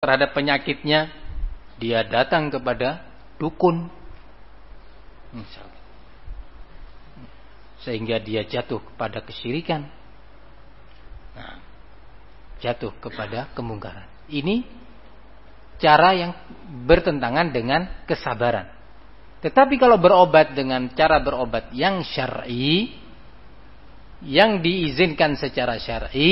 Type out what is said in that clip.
terhadap penyakitnya, dia datang kepada dukun. Misalnya. Sehingga dia jatuh kepada kesyirikan. Nah, jatuh kepada kemungkaran. Ini cara yang bertentangan dengan kesabaran. Tetapi kalau berobat dengan cara berobat yang syar'i, yang diizinkan secara syar'i,